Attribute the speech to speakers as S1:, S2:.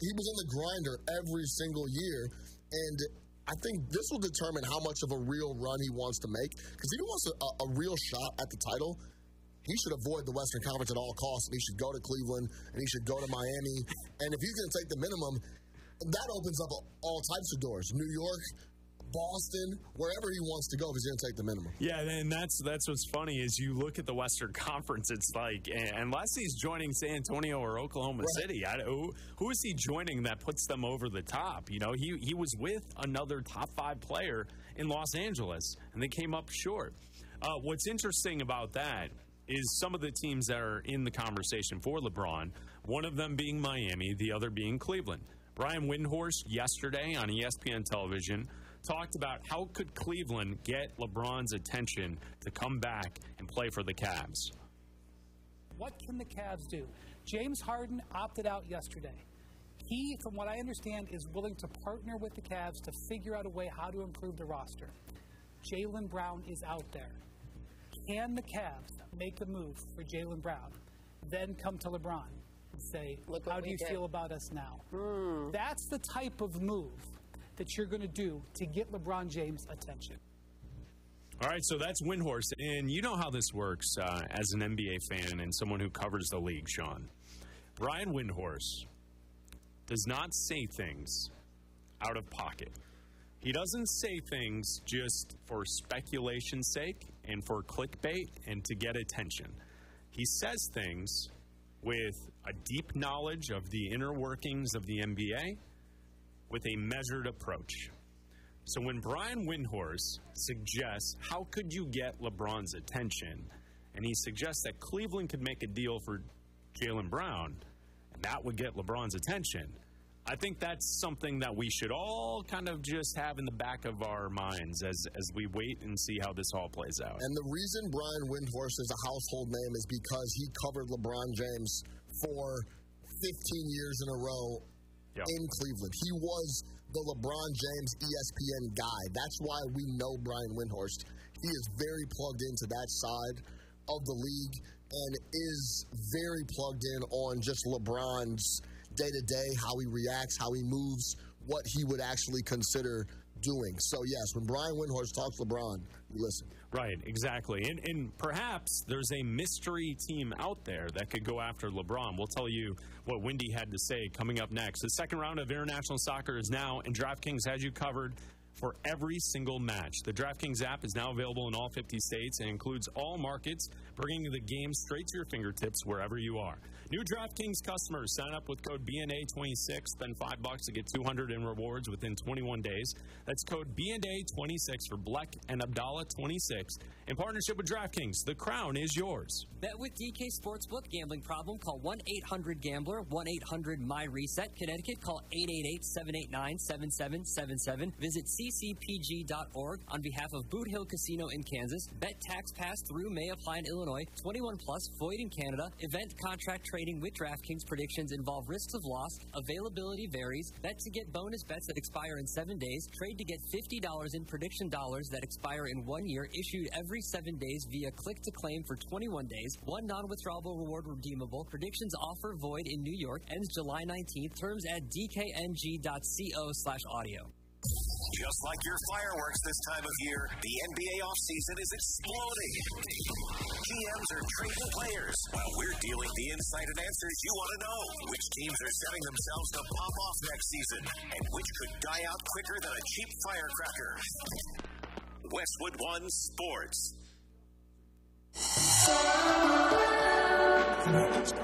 S1: he was on the grinder every single year, and I think this will determine how much of a real run he wants to make. Because if he wants a real shot at the title, he should avoid the Western Conference at all costs, and he should go to Cleveland, and he should go to Miami. And if he's going to take the minimum, that opens up all types of doors. New York, Boston, wherever he wants to go, if he's going to take the minimum.
S2: Yeah, and that's what's funny is you look at the Western Conference, it's like, unless he's joining San Antonio or Oklahoma City, who is he joining that puts them over the top? You know, he was with another top 5 player in Los Angeles, and they came up short. What's interesting about that is some of the teams that are in the conversation for LeBron, one of them being Miami, the other being Cleveland. Brian Windhorst yesterday on ESPN television talked about how could Cleveland get LeBron's attention to come back and play for the Cavs.
S3: What can the Cavs do? James Harden opted out yesterday. He, from what I understand, is willing to partner with the Cavs to figure out a way how to improve the roster. Jaylen Brown is out there. Can the Cavs make a move for Jaylen Brown, then come to LeBron and say, how do you feel about us now? That's the type of move that you're going to do to get LeBron James' attention.
S2: All right, so that's Windhorst. And you know how this works as an NBA fan and someone who covers the league, Sean. Brian Windhorst does not say things out of pocket. He doesn't say things just for speculation's sake and for clickbait and to get attention. He says things with a deep knowledge of the inner workings of the NBA with a measured approach. So when Brian Windhorst suggests, how could you get LeBron's attention, and he suggests that Cleveland could make a deal for Jaylen Brown, and that would get LeBron's attention, I think that's something that we should all kind of just have in the back of our minds as we wait and see how this all plays out.
S1: And the reason Brian Windhorst is a household name is because he covered LeBron James for 15 years in a row in Cleveland. He was the LeBron James ESPN guy. That's why we know Brian Windhorst. He is very plugged into that side of the league and is very plugged in on just LeBron's day-to-day, how he reacts, how he moves, what he would actually consider doing. So, yes, when Brian Windhorst talks LeBron, you listen.
S2: Right, exactly. And perhaps there's a mystery team out there that could go after LeBron. We'll tell you what Windy had to say coming up next. The second round of international soccer is now, and DraftKings has you covered for every single match. The DraftKings app is now available in all 50 states and includes all markets, bringing the game straight to your fingertips wherever you are. New DraftKings customers sign up with code BNA26, then $5 to get $200 in rewards within 21 days. That's code BNA26 for Bleck and Abdallah 26. In partnership with DraftKings, the crown is yours.
S4: Bet with DK Sportsbook. Gambling problem? Call 1-800-GAMBLER, 1-800-MY-RESET. Connecticut, call 888-789-7777. Visit ccpg.org. On behalf of Boot Hill Casino in Kansas, bet tax pass through may apply in Illinois. 21 plus, void in Canada. Event contract trading with DraftKings. Predictions involve risks of loss. Availability varies. Bet to get bonus bets that expire in 7 days. Trade to get $50 in prediction dollars that expire in 1 year. Issued every 7 days via click to claim for 21 days. One non-withdrawable reward redeemable. Predictions offer void in New York. Ends July 19th. Terms at dkng.co/audio.
S5: Just like your fireworks this time of year, the NBA offseason is exploding. GMs are trading players while we're dealing the insight and answers you want to know. Which teams are setting themselves to pop off next season, and which could die out quicker than a cheap firecracker. Westwood One Sports.